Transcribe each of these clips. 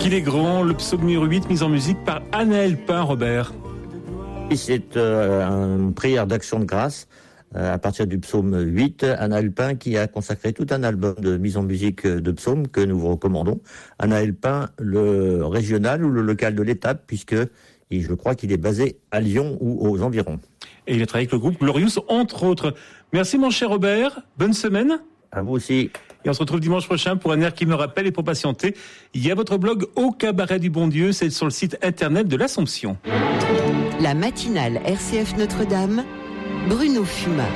Qu'il est grand, le psaume numéro 8, mis en musique par Anaël Pin, Robert. C'est une prière d'action de grâce à partir du psaume 8. Anaël Pin qui a consacré tout un album de mise en musique de psaumes que nous vous recommandons. Anaël Pin, le régional ou le local de l'étape, puisque je crois qu'il est basé à Lyon ou aux environs. Et il a travaillé avec le groupe Glorious, entre autres. Merci mon cher Robert, bonne semaine. À vous aussi. Et on se retrouve dimanche prochain pour un air qui me rappelle, et pour patienter, il y a votre blog Au Cabaret du Bon Dieu, c'est sur le site internet de l'Assomption. La matinale RCF Notre-Dame, Bruno Fumat.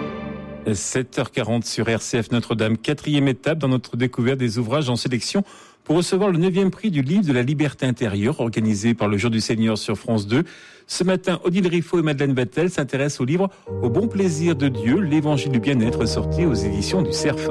7h40 sur RCF Notre-Dame, 4e étape dans notre découverte des ouvrages en sélection pour recevoir le 9e prix du livre de la liberté intérieure organisé par le Jour du Seigneur sur France 2. Ce matin, Odile Riffaut et Madeleine Vattel s'intéressent au livre Au bon plaisir de Dieu, l'évangile du bien-être, sorti aux éditions du Cerf.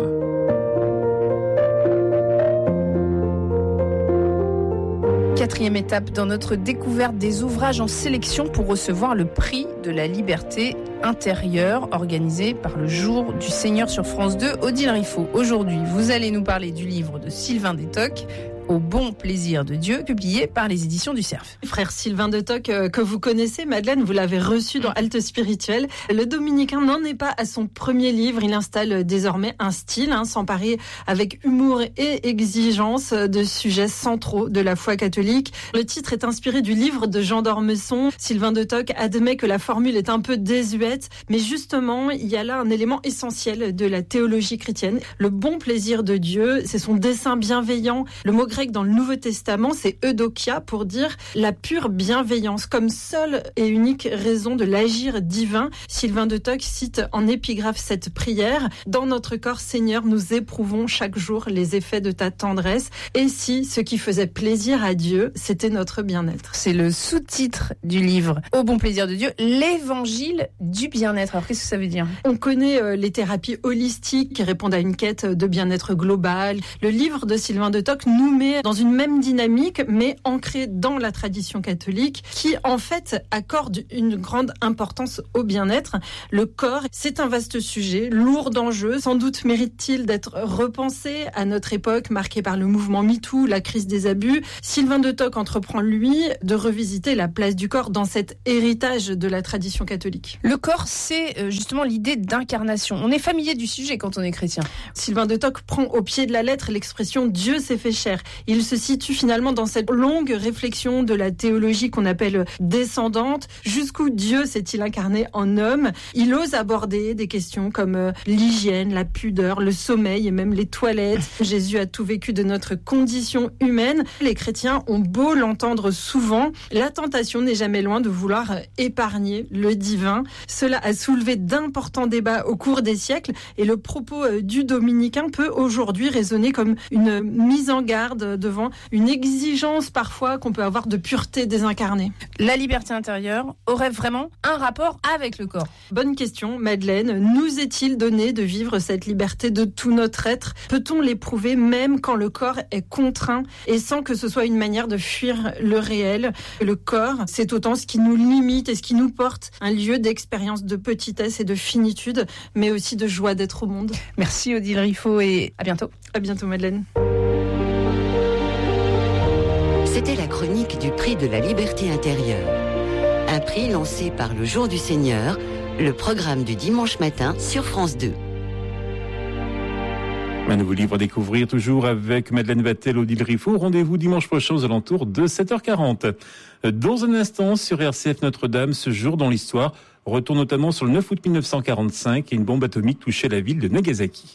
Quatrième étape dans notre découverte des ouvrages en sélection pour recevoir le prix de la liberté intérieure organisé par le Jour du Seigneur sur France 2. Odile Riffaut, aujourd'hui, vous allez nous parler du livre de Sylvain Détoc, Au bon plaisir de Dieu, publié par les éditions du Cerf. Frère Sylvain Détoc, que vous connaissez, Madeleine, vous l'avez reçu dans Halte Spirituelle. Le dominicain n'en est pas à son premier livre. Il installe désormais un style, s'emparer avec humour et exigence de sujets centraux de la foi catholique. Le titre est inspiré du livre de Jean d'Ormesson. Sylvain Détoc admet que la formule est un peu désuète, mais justement, il y a là un élément essentiel de la théologie chrétienne. Le bon plaisir de Dieu, c'est son dessein bienveillant. Le mot grec dans le Nouveau Testament, c'est eudokia pour dire la pure bienveillance comme seule et unique raison de l'agir divin. Sylvain Détoc cite en épigraphe cette prière: dans notre corps, Seigneur, nous éprouvons chaque jour les effets de ta tendresse. Et si ce qui faisait plaisir à Dieu, c'était notre bien-être. C'est le sous-titre du livre Au bon plaisir de Dieu, l'évangile du bien-être. Alors qu'est-ce que ça veut dire ? On connaît les thérapies holistiques qui répondent à une quête de bien-être global. Le livre de Sylvain Détoc nous met dans une même dynamique, mais ancrée dans la tradition catholique, qui en fait accorde une grande importance au bien-être. Le corps, c'est un vaste sujet, lourd d'enjeux. Sans doute mérite-t-il d'être repensé à notre époque marquée par le mouvement MeToo, la crise des abus. Sylvain Détoc entreprend, lui, de revisiter la place du corps dans cet héritage de la tradition catholique. Le corps, c'est justement l'idée d'incarnation. On est familier du sujet quand on est chrétien. Sylvain Détoc prend au pied de la lettre l'expression « Dieu s'est fait chair ». Il se situe finalement dans cette longue réflexion de la théologie qu'on appelle descendante. Jusqu'où Dieu s'est-il incarné en homme ? Il ose aborder des questions comme l'hygiène, la pudeur, le sommeil et même les toilettes. Jésus a tout vécu de notre condition humaine. Les chrétiens ont beau l'entendre souvent, la tentation n'est jamais loin de vouloir épargner le divin. Cela a soulevé d'importants débats au cours des siècles et le propos du dominicain peut aujourd'hui résonner comme une mise en garde devant une exigence parfois qu'on peut avoir de pureté désincarnée. La liberté intérieure aurait vraiment un rapport avec le corps ? Bonne question, Madeleine. Nous est-il donné de vivre cette liberté de tout notre être ? Peut-on l'éprouver même quand le corps est contraint et sans que ce soit une manière de fuir le réel ? Le corps, c'est autant ce qui nous limite et ce qui nous porte, un lieu d'expérience de petitesse et de finitude, mais aussi de joie d'être au monde. Merci Odile Riffaut et à bientôt. À bientôt, Madeleine. C'était la chronique du prix de la liberté intérieure. Un prix lancé par le Jour du Seigneur, le programme du dimanche matin sur France 2. Un nouveau livre à découvrir toujours avec Madeleine Vattel, Odile Riffaut. Rendez-vous dimanche prochain aux alentours de 7h40. Dans un instant sur RCF Notre-Dame, ce jour dans l'histoire, retour notamment sur le 9 août 1945 et une bombe atomique touchait la ville de Nagasaki.